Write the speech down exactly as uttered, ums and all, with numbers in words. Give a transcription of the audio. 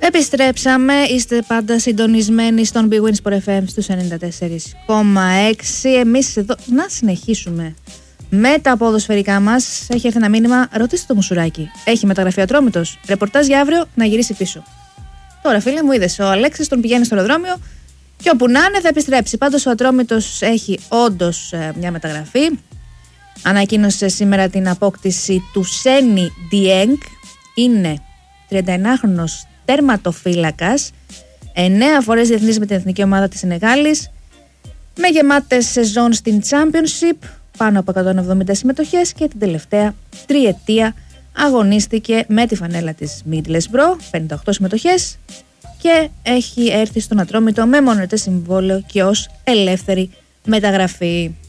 Επιστρέψαμε, είστε πάντα συντονισμένοι στον Big Win Sport εφ εμ στους ενενήντα τέσσερα κόμμα έξι. Εμείς εδώ να συνεχίσουμε με τα ποδοσφαιρικά μας. Έχει έρθει ένα μήνυμα, ρωτήστε το Μουσουράκι. Έχει μεταγραφεί Ατρόμητος, ρεπορτάζ για αύριο να γυρίσει πίσω. Τώρα φίλε μου, είδες, ο Αλέξης τον πηγαίνει στο αεροδρόμιο και όπου να είναι θα επιστρέψει. Πάντως ο Ατρόμητος έχει όντως ε, μια μεταγραφή. Ανακοίνωσε σήμερα την απόκτηση του Σένι Διέγκ. Είναι τριανταενάχρονος τερματοφύλακας, εννέα φορές διεθνής με την εθνική ομάδα της Σενεγάλης, με γεμάτες σεζόν στην Championship, πάνω από εκατόν εβδομήντα συμμετοχές, και την τελευταία τριετία αγωνίστηκε με τη φανέλα της Middlesbrough, πενήντα οκτώ συμμετοχές, και έχει έρθει στον Ατρόμητο με μονοετές συμβόλαιο και ως ελεύθερη μεταγραφή.